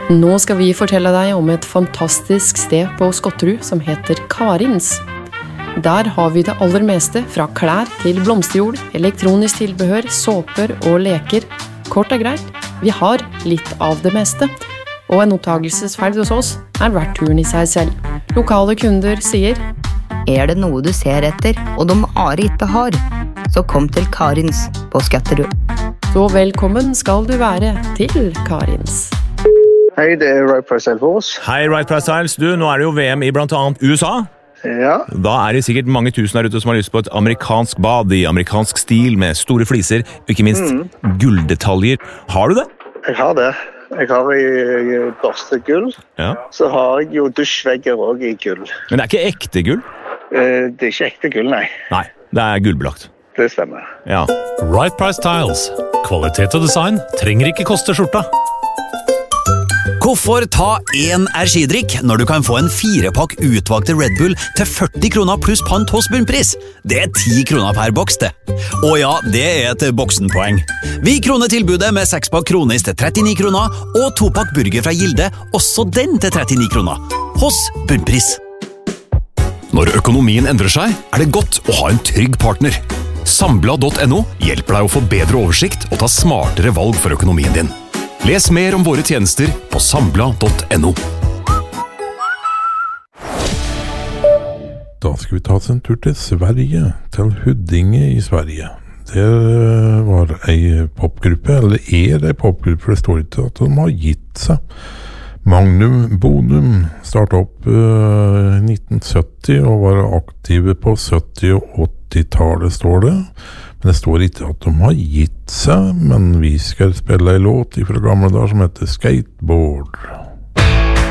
Nå skal vi fortelle deg om et fantastisk sted på Skotterud som heter Karins. Der har vi det aller meste, fra klær til blomsterjord, elektronisk tilbehør, såper og leker. Kort og greit, vi har litt av det meste. Og en oppdagelsesferd hos oss verdt turen i seg selv. Lokale kunder sier: det noe du ser etter, og de ikke har, så kom til Karins på Skotterud. Så velkommen skal du være til Karins. Hei, det Right Price Styles. Hei, Right Price Styles. Du, nå det jo VM i blant annet USA. Ja. Da det sikkert mange tusen der ute som har lyst på et amerikansk bad i amerikansk stil med store fliser, og ikke minst gulldetaljer. Har du det? Jeg har det. Jeg har i børstegull. Ja. Så har jeg jo dusjvegger også i gull. Men det ikke ekte gull? Det ikke ekte gull, nei. Nei, det gullbelagt. Det stemmer. Ja. Right Price Styles. Kvalitet og design trenger ikke koste skjorta. Hvorfor ta en skidrikk når du kan få en 4-pakk utvalgte Red Bull til 40 kroner pluss pant hos bunnpris? Det 10 kroner per boks, det. Og ja, det et boksenpoeng. Vi kroner tilbudet med 6-pakk kronis til 39 kroner, og 2-pakk burger fra Gilde, også den til 39 kroner. Hos bunnpris. Når økonomien endrer seg, det godt å ha en trygg partner. Sambla.no hjelper deg å få bedre oversikt og ta smartere valg for økonomien din. Les mer om våre tjenester på sambla.no. Da skal vi ta oss en tur til Sverige, til Huddinge i Sverige. Det var en popgruppe, eller en popgruppe, for det står ikke at de har gitt seg. Magnum Bonum startet opp i 1970 og var aktive på 70- og 80-tallet, står det. Men det står ikke at de har gitt seg, men vi skal spille en låt fra gamle dager som heter Skateboard.